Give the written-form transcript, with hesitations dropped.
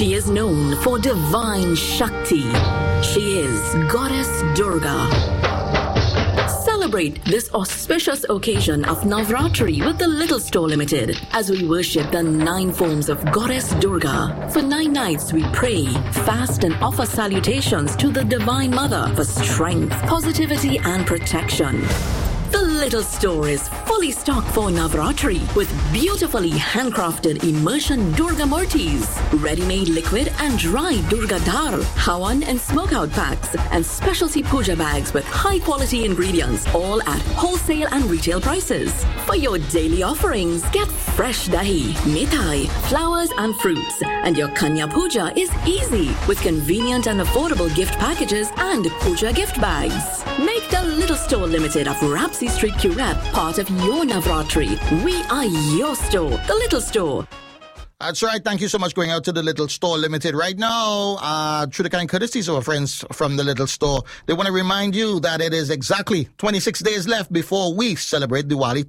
She is known for divine Shakti. She is Goddess Durga. Celebrate this auspicious occasion of Navratri with the Little Store Limited as we worship the 9 forms of Goddess Durga. For 9 nights we pray, fast and offer salutations to the Divine Mother for strength, positivity and protection. The Little Store is fully stocked for Navratri with beautifully handcrafted immersion Durga Murtis, ready-made liquid and dry Durga Dhar, Hawan and smokeout packs, and specialty puja bags with high-quality ingredients, all at wholesale and retail prices. For your daily offerings, get fresh dahi, mithai, flowers and fruits, and your Kanya Puja is easy with convenient and affordable gift packages and puja gift bags. Make the Little Store Limited of Rapsi Street, Currap part of your Navratri. We are your store, the Little Store. That's right. Thank you so much going out to the Little Store Limited right now. Through the kind courtesies of our friends from the Little Store, they want to remind you that it is exactly 26 days left before we celebrate Diwali